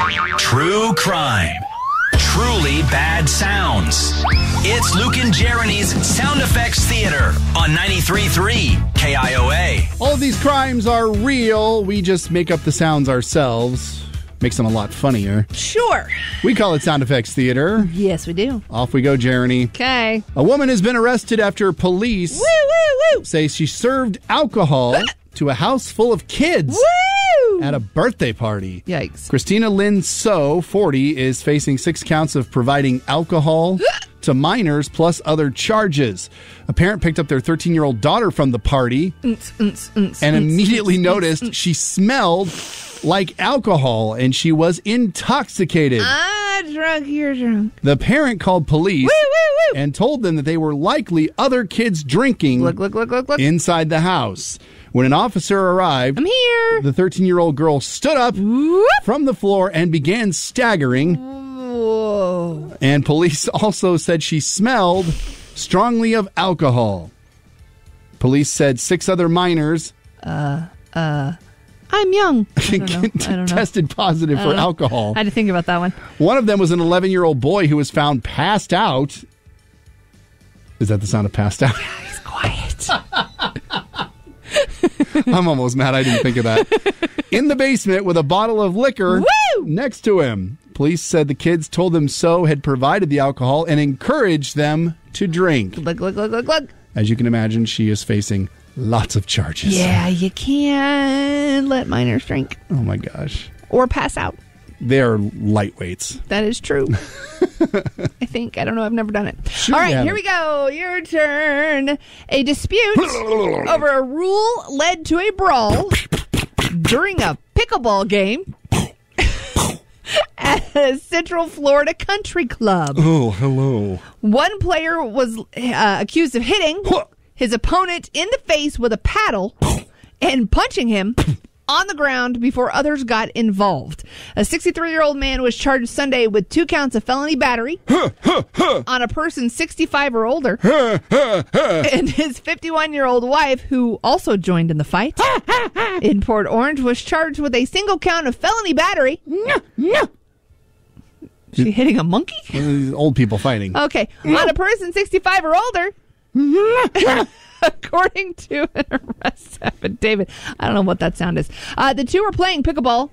True crime. Truly bad sounds. It's Luke and Jeremy's Sound Effects Theater on 93.3 KIOA. All of these crimes are real. We just make up the sounds ourselves. Makes them a lot funnier. Sure. We call it Sound Effects Theater. Yes, we do. Off we go, Jeremy. Okay. A woman has been arrested after police say she served alcohol to a house full of kids. Woo! At a birthday party. Yikes. Christina Lynn So, 40, is facing 6 counts of providing alcohol to minors plus other charges. A parent picked up their 13-year-old daughter from the party and immediately noticed she smelled like alcohol and she was intoxicated. Drunk, you're drunk. The parent called police and told them that they were likely other kids drinking Look. inside the house. When an officer arrived, I'm here. The 13-year-old girl stood up from the floor and began staggering. Whoa. And police also said she smelled strongly of alcohol. Police said 6 other minors I'm young. I don't know. tested positive for alcohol. I had to think about that one. One of them was an 11-year-old boy who was found passed out. Is that the sound of passed out? Yeah, he's quiet. I'm almost mad I didn't think of that. In the basement with a bottle of liquor next to him. Police said the kids told them So had provided the alcohol and encouraged them to drink. Look. As you can imagine, she is facing lots of charges. Yeah, you can't let minors drink. Oh my gosh. Or pass out. They're lightweights. That is true. I think. I don't know. I've never done it. Sure, all right, here we go. Your turn. A dispute over a rule led to a brawl during a pickleball game at a Central Florida country club. Oh, hello. One player was accused of hitting his opponent in the face with a paddle and punching him on the ground before others got involved. A 63-year-old man was charged Sunday with 2 counts of felony battery on a person 65 or older, and his 51-year-old wife, who also joined in the fight in Port Orange, was charged with a single count of felony battery. She hitting a monkey? Old people fighting. Okay. On a person 65 or older, according to an arrest affidavit. I don't know what that sound is. The two were playing pickleball.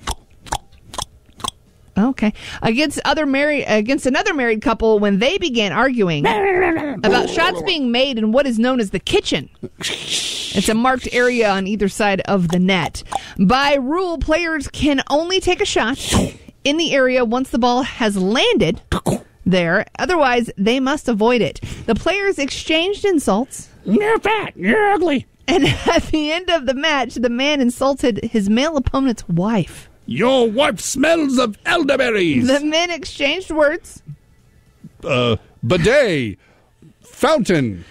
Okay. Against another married couple when they began arguing about shots being made in what is known as the kitchen. It's a marked area on either side of the net. By rule, players can only take a shot in the area once the ball has landed there. Otherwise, they must avoid it. The players exchanged insults. You're fat. You're ugly. And at the end of the match, the man insulted his male opponent's wife. Your wife smells of elderberries. The men exchanged words. Bidet. Fountain.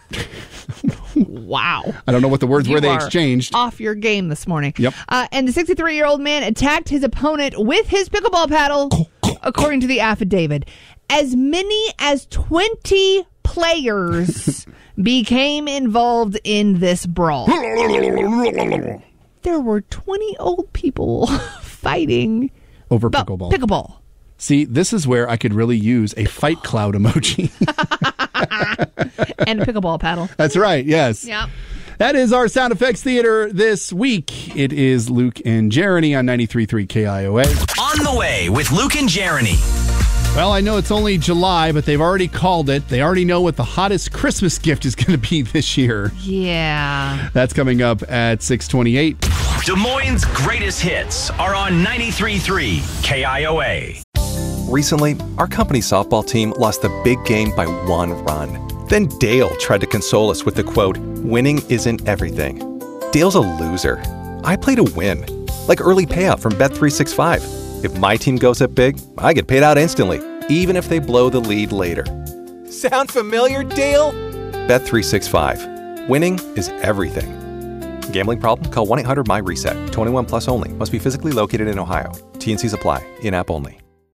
Wow. I don't know what the words were they exchanged. Off your game this morning. Yep. And the 63-year-old man attacked his opponent with his pickleball paddle, according to the affidavit. As many as 20 players became involved in this brawl. There were 20 old people fighting over pickleball. Pickleball. See, this is where I could really use a fight cloud emoji. And a pickleball paddle. That's right, yes. Yep. That is our Sound Effects Theater this week. It is Luke and Jeremy on 93.3 KIOA. On the way with Luke and Jeremy. Well, I know it's only July, but they've already called it. They already know what the hottest Christmas gift is going to be this year. Yeah. That's coming up at 6:28. Des Moines' greatest hits are on 93.3 KIOA. Recently, our company softball team lost the big game by 1 run. Then Dale tried to console us with the quote, "Winning isn't everything." Dale's a loser. I play to win. Like early payout from Bet365. If my team goes up big, I get paid out instantly, even if they blow the lead later. Sound familiar, Dale? Bet365. Winning is everything. Gambling problem? Call 1-800-MY-RESET. 21 plus only. Must be physically located in Ohio. T&Cs apply. In-app only.